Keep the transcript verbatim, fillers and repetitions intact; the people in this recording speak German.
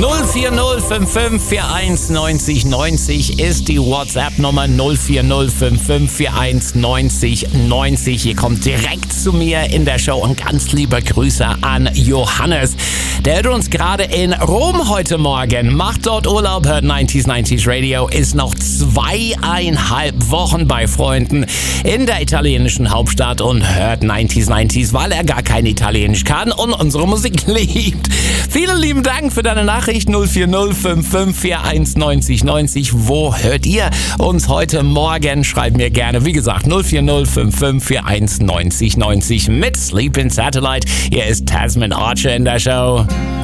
null vier null fünf fünf vier eins neun null neun null ist die WhatsApp-Nummer null vier null fünf fünf vier eins neun null neun null. Ihr kommt direkt zu mir in der Show und ganz liebe Grüße an Johannes. Der hört uns gerade in Rom heute Morgen, macht dort Urlaub, hört neunzig neunzig Radio, ist noch zweieinhalb Wochen bei Freunden in der italienischen Hauptstadt und hört neunzig neunzig, weil er gar kein Italienisch kann und unsere Musik liebt. Vielen lieben Dank für deine Nachricht null vier null fünf fünf vier eins neun null neun null. Wo hört ihr uns heute Morgen? Schreibt mir gerne, wie gesagt, null vier null fünf fünf vier eins neun null neun null mit Sleeping Satellite. Hier ist Tasman Archer in der Show.